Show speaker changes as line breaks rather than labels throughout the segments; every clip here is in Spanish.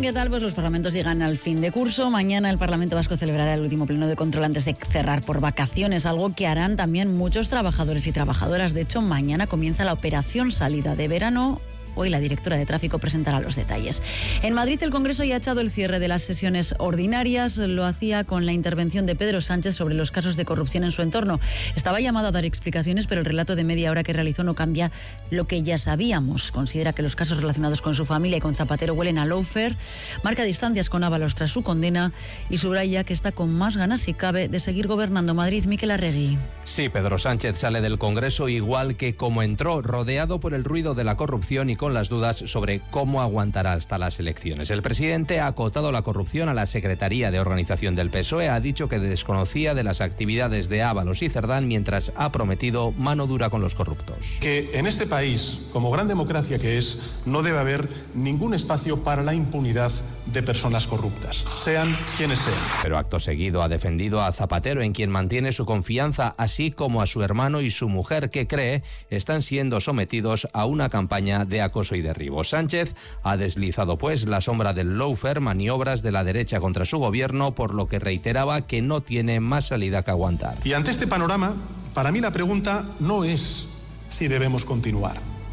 ¿qué tal? Pues los parlamentos llegan al fin de curso. Mañana el Parlamento Vasco celebrará el último pleno de control antes de cerrar por vacaciones, algo que harán también muchos trabajadores y trabajadoras. De hecho, mañana comienza la operación salida de verano. Hoy la directora de Tráfico presentará los detalles. En Madrid el Congreso ya ha echado el cierre de las sesiones ordinarias. Lo hacía con la intervención de Pedro Sánchez sobre los casos de corrupción en su entorno. Estaba llamado a dar explicaciones, pero el relato de media hora que realizó no cambia lo que ya sabíamos. Considera que los casos relacionados con su familia y con Zapatero huelen a lawfare. Marca distancias con Ábalos tras su condena y subraya que está con más ganas, si cabe, de seguir gobernando Madrid. Miquel Arregui.
Sí, Pedro Sánchez sale del Congreso igual que como entró, rodeado por el ruido de la corrupción y con las dudas sobre cómo aguantará hasta las elecciones. El presidente ha acotado la corrupción a la Secretaría de Organización del PSOE, ha dicho que desconocía de las actividades de Ábalos y Cerdán, mientras ha prometido mano dura con los corruptos.
Que en este país, como gran democracia que es, no debe haber ningún espacio para la impunidad de personas corruptas, sean quienes sean.
Pero acto seguido ha defendido a Zapatero, en quien mantiene su confianza, así como a su hermano y su mujer, que cree están siendo sometidos a una campaña de acoso y derribo. Sánchez ha deslizado pues la sombra del lawfare, maniobras de la derecha contra su gobierno, por lo que reiteraba que no tiene más salida que aguantar.
Y ante este panorama, para mí la pregunta no es si debemos continuar.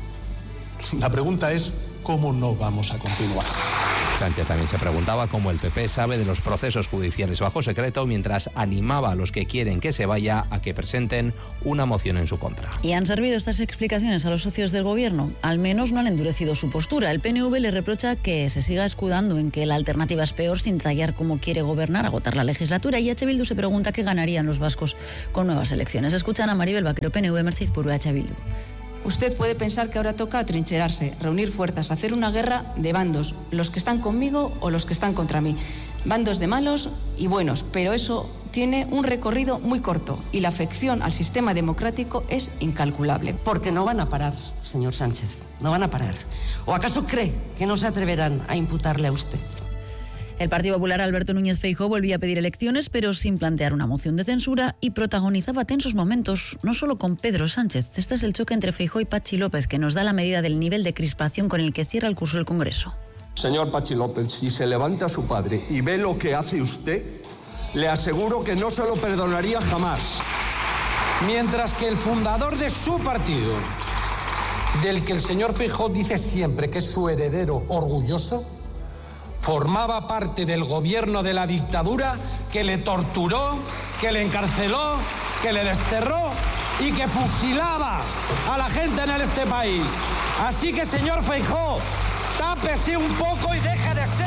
La pregunta es cómo no vamos a continuar.
Sánchez también se preguntaba cómo el PP sabe de los procesos judiciales bajo secreto, mientras animaba a los que quieren que se vaya a que presenten una moción en su contra.
¿Y han servido estas explicaciones a los socios del gobierno? Al menos no han endurecido su postura. El PNV le reprocha que se siga escudando en que la alternativa es peor, sin tallar cómo quiere gobernar, agotar la legislatura. Y H. Bildu se pregunta qué ganarían los vascos con nuevas elecciones. Escuchan a Maribel Vaquero, PNV, Mercedes Puru, H. Bildu.
Usted puede pensar que ahora toca atrincherarse, reunir fuerzas, hacer una guerra de bandos, los que están conmigo o los que están contra mí. Bandos de malos y buenos, pero eso tiene un recorrido muy corto y la afección al sistema democrático es incalculable.
Porque no van a parar, señor Sánchez, no van a parar. ¿O acaso cree que no se atreverán a imputarle a usted?
El Partido Popular, Alberto Núñez Feijóo, volvía a pedir elecciones, pero sin plantear una moción de censura, y protagonizaba tensos momentos, no solo con Pedro Sánchez. Este es el choque entre Feijóo y Patxi López, que nos da la medida del nivel de crispación con el que cierra el curso del Congreso.
Señor Patxi López, si se levanta a su padre y ve lo que hace usted, le aseguro que no se lo perdonaría jamás.
Mientras que el fundador de su partido, del que el señor Feijóo dice siempre que es su heredero orgulloso, formaba parte del gobierno de la dictadura que le torturó, que le encarceló, que le desterró y que fusilaba a la gente en este país. Así que, señor Feijóo, tápese un poco y deje de ser